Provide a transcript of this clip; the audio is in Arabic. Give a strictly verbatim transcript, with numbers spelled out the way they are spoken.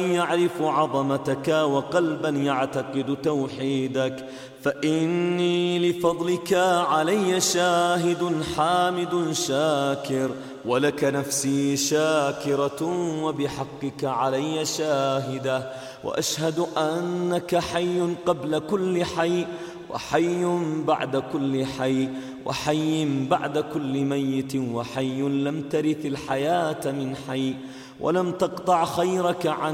يعرف عظمتك وقلبا يعتقد توحيدك. فإني لفضلك علي شاهد حامد شاكر، ولك نفسي شاكرة وبحقك علي شاهدة. وأشهد أنك حي قبل كل حي، وحي بعد كل حي، وحي بعد كل ميت، وحي لم ترث الحياة من حي، ولم تقطع خيرك عن